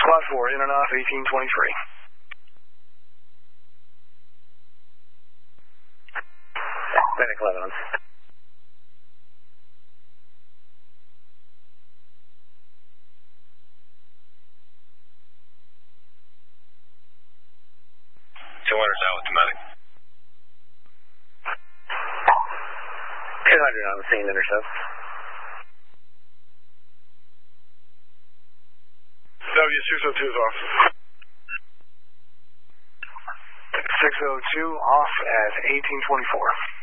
Quad 4, in and off 1823. Medic 11. Out with the medic. 200 on the scene, intercept. W602 is off. 602 off at 1824.